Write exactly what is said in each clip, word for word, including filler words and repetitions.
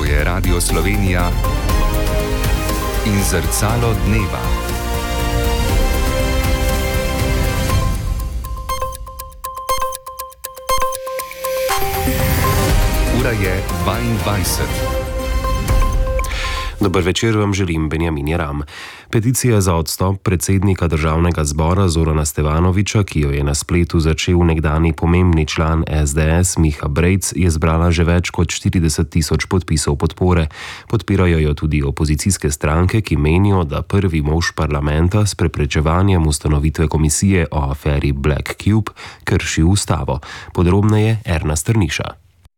je Radio Slovenija in Zrcalo dneva. Ura je dvaindvajset. Dober večer vam želim, Benjamin Jeram. Peticija za odstop predsednika državnega zbora Zorana Stevanovića, ki jo je na spletu začel nekdani pomembni član es de es Miha Brejc, je zbrala že več kot štirideset tisoč podpisov podpore. Podpirajo jo tudi opozicijske stranke, ki menijo, da prvi mož parlamenta s preprečevanjem ustanovitve komisije o aferi Black Cube krši ustavo. Podrobneje Erna Strniša.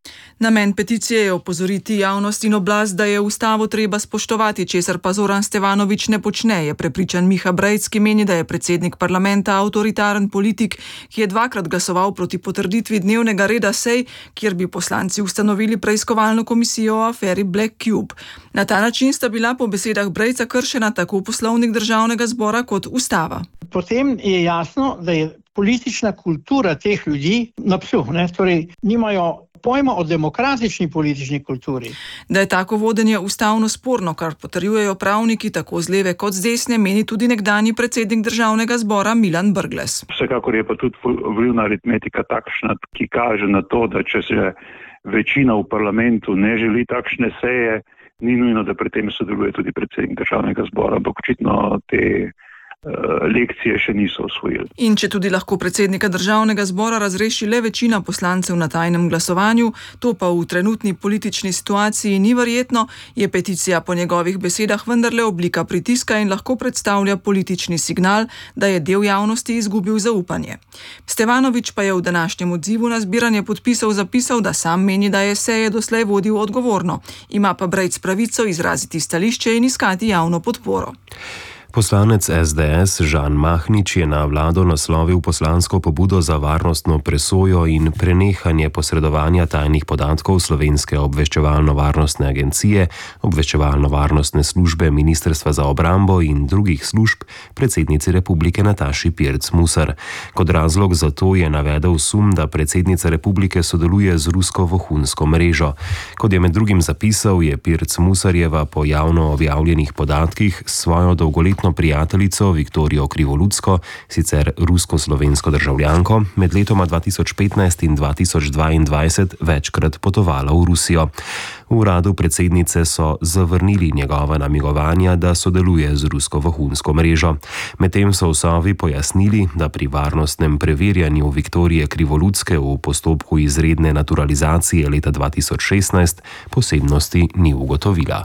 Namen peticije je opozoriti javnost in oblast, da je ustavo treba spoštovati, česar pa Zoran Stevanović ne počne, je prepričan Miha Brejc, ki meni, da je predsednik parlamenta avtoritaren politik, ki je dvakrat glasoval proti potrditvi dnevnega reda sej, kjer bi poslanci ustanovili preiskovalno komisijo o aferi Black Cube. Na ta način sta bila po besedah Brejca kršena tako poslovnik državnega zbora kot ustava. Potem je jasno, da je politična kultura teh ljudi na psu, ne? Torej nimajo pojma o demokratični politični kulturi. Da je tako vodenje ustavno sporno, kar potrjujejo pravniki tako z leve kot z desne, meni tudi nekdanji predsednik državnega zbora Milan Brglez. Vsekakor je pa tudi volilna aritmetika takšna, ki kaže na to, da če se večina v parlamentu ne želi takšne seje, ni nujno, da pri tem sodeluje tudi predsednik državnega zbora, ampak očitno te lekcije še niso osvojili. In če tudi lahko predsednika državnega zbora razreši le večina poslancev na tajnem glasovanju, to pa v trenutni politični situaciji ni verjetno, je peticija po njegovih besedah vendarle oblika pritiska in lahko predstavlja politični signal, da je del javnosti izgubil zaupanje. Stevanović pa je v današnjem odzivu na zbiranje podpisov zapisal, da sam meni, da je seje doslej vodil odgovorno. Ima pa Brejc pravico izraziti stališče in iskati javno podporo. Poslanec es de es Žan Mahnič je na vlado naslovil poslansko pobudo za varnostno presojo in prenehanje posredovanja tajnih podatkov Slovenske obveščevalno-varnostne agencije, obveščevalno-varnostne službe Ministrstva za obrambo in drugih služb predsednici republike Nataši Pirc Musar. Kot razlog za to je navedel sum, da predsednica republike sodeluje z rusko vohunsko mrežo. Kot je med drugim zapisal, je Pirc Musarjeva po javno objavljenih podatkih svojo dolgoletno prijateljico Viktorijo Krivoludsko, sicer rusko-slovensko državljanko, med letoma dva tisoč petnajst in dva tisoč dvaindvajset večkrat potovala v Rusijo. V uradu predsednice so zavrnili njegova namigovanja, da sodeluje z rusko vohunsko mrežo. Medtem so v Sovi pojasnili, da pri varnostnem preverjanju Viktorije Krivoludske v postopku izredne naturalizacije leta dva tisoč šestnajst posebnosti ni ugotovila.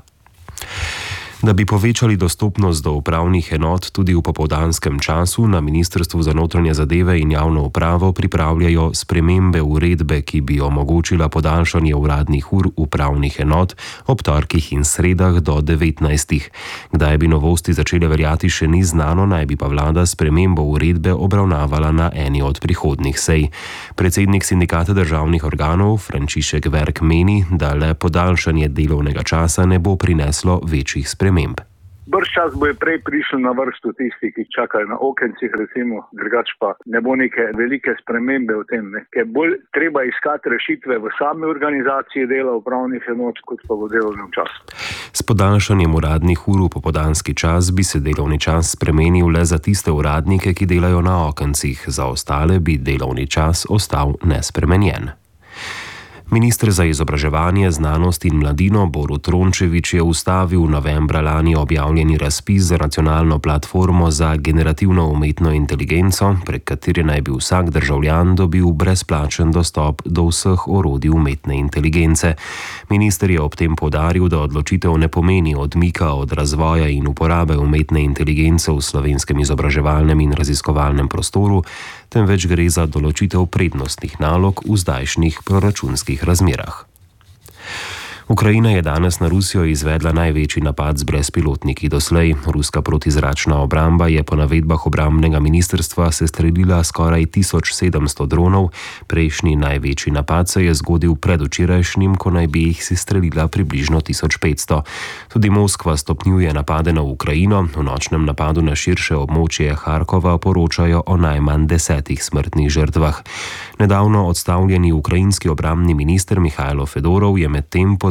Da bi povečali dostopnost do upravnih enot tudi v popoldanskem času, na Ministrstvu za notranje zadeve in javno upravo pripravljajo spremembe uredbe, ki bi omogočila podaljšanje uradnih ur upravnih enot ob torkih in sredah do devetnajstih. Kdaj bi novosti začele veljati, še ni znano, naj bi pa vlada spremembo uredbe obravnavala na eni od prihodnjih sej. Predsednik sindikata državnih organov Frančišek Verk meni, da le podaljšanje delovnega časa ne bo prineslo večjih sprememb. Brž čas bo je prej prišli na vrsto tisti, ki čakajo na okencih, recimo, drugač pa ne bo neke velike spremembe v tem, ne? Ker bolj treba iskati rešitve v sami organizaciji dela upravnih enot, kot pa v delovnem času. S podaljšanjem uradnih ur v popoldanski čas bi se delovni čas spremenil le za tiste uradnike, ki delajo na okencih, za ostale bi delovni čas ostal nespremenjen. Minister za izobraževanje, znanost in mladino Borut Rončević je ustavil novembra lani objavljeni razpis za nacionalno platformo za generativno umetno inteligenco, prek katere naj bi vsak državljan dobil brezplačen dostop do vseh orodij umetne inteligence. Minister je ob tem poudaril, da odločitev ne pomeni odmika od razvoja in uporabe umetne inteligence v slovenskem izobraževalnem in raziskovalnem prostoru, temveč gre za določitev prednostnih nalog v zdajšnjih proračunskih razmerah. Ukrajina je danes na Rusijo izvedla največji napad z brezpilotniki doslej. Ruska protizračna obramba je po navedbah obrambnega ministrstva sestrelila skoraj tisoč sedemsto dronov. Prejšnji največji napad se je zgodil predvčerajšnjim, ko naj bi jih sestrelila približno tisoč petsto. Tudi Moskva stopnjuje napade na Ukrajino. V nočnem napadu na širše območje Harkova poročajo o najmanj desetih smrtnih žrtvah. Nedavno odstavljeni ukrajinski obrambni minister Mihajlo Fedorov je medtem pozval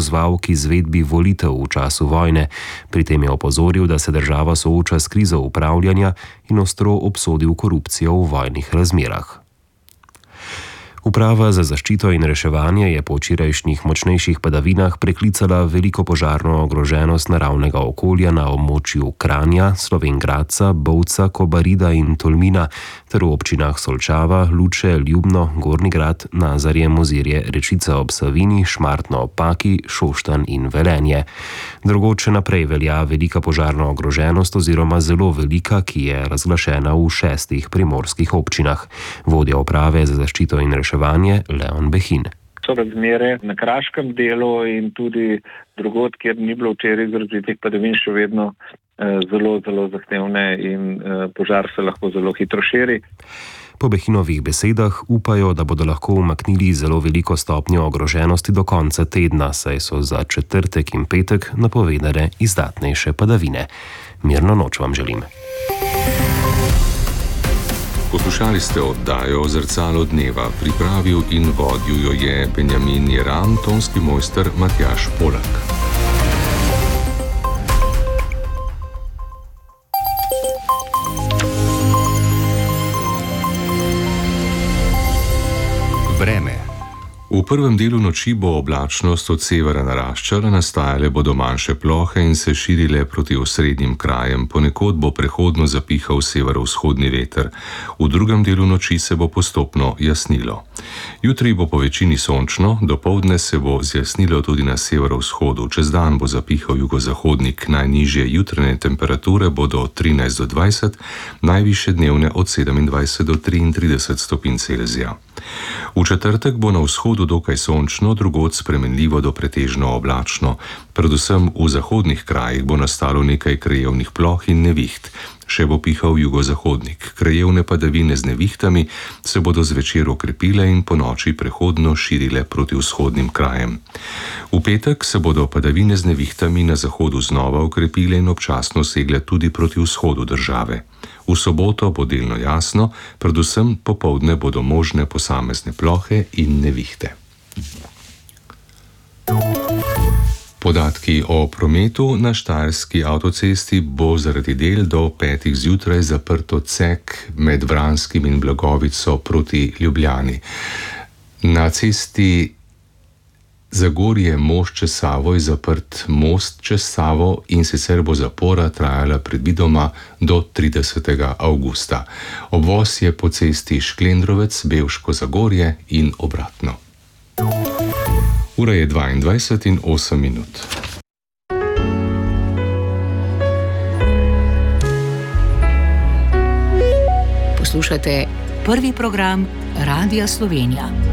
pozval k izvedbi volitev v času vojne. Pri tem je opozoril, da se država sooča s krizo upravljanja in ostro obsodil korupcijo v vojnih razmerah. Uprava za zaščito in reševanje je po včerajšnjih močnejših padavinah preklicala veliko požarno ogroženost naravnega okolja na območju Kranja, Slovenj Gradca, Bovca, Kobarida in Tolmina ter v občinah Solčava, Luče, Ljubno, Gornji Grad, Nazarje, Mozirje, Rečica ob Savinji, Šmartno ob Paki, Šoštanj in Velenje. Drugoče naprej velja velika požarna ogroženost oziroma zelo velika, ki je razglašena v šestih primorskih občinah. Vodja uprave za zaščito in reševanje Leon Behin. So razmere na kraškem delu in tudi drugod, kjer ni bilo včeraj izrazitih padavin, še vedno eh, zelo, zelo zahtevne in eh, požar se lahko zelo hitro širi. Po Behinovih besedah upajo, da bodo lahko umaknili zelo veliko stopnjo ogroženosti do konca tedna, saj so za četrtek in petek napovedane izdatnejše padavine. Mirno noč vam želim. Poslušali ste oddajo Zrcalo dneva, pripravil in vodil jo je Benjamin Jeran, tonski mojster Matjaž Polak. Vreme. V prvem delu noči bo oblačnost od severa naraščala, nastajale bodo manjše plohe in se širile proti osrednjim krajem, ponekod bo prehodno zapihal severovzhodni veter. V drugem delu noči se bo postopno jasnilo. Jutri bo po večini sončno, dopoldne se bo zjasnilo tudi na severovzhodu, čez dan bo zapihal jugozahodnik, najnižje jutranje temperature bodo od trinajst do dvajset, najvišje dnevne od sedemindvajset do triintrideset stopinj Celzija. V četrtek bo na vzhodu dokaj sončno, drugod spremenljivo do pretežno oblačno. Predvsem v zahodnih krajih bo nastalo nekaj krajevnih ploh in neviht. Še bo pihal jugozahodnik. Krajevne padavine z nevihtami se bodo zvečer okrepile in po noči prehodno širile proti vzhodnim krajem. V petek se bodo padavine z nevihtami na zahodu znova okrepile in občasno segle tudi proti vzhodu države. V soboto bo delno jasno, predvsem popoldne bodo možne posamezne plohe in nevihte. Podatki o prometu na Štajerski avtocesti bo zaradi del do petih zjutraj zaprt odsek med Vranskim in Blagovico proti Ljubljani. Na cesti Zagorje most čez Savo je zaprt most čez Savo in sicer bo zapora trajala predvidoma do tridesetega avgusta. Obvoz je po cesti Šklendrovec, Bevško Zagorje in obratno. Ura je dvaindvajset in osem minut. Poslušate prvi program Radia Slovenija.